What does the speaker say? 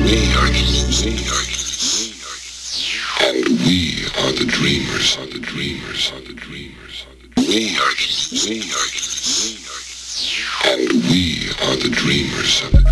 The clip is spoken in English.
And we are the dreamers, are the dreamers, are the dreamers, are the dreamers. And we are the dreamers, are the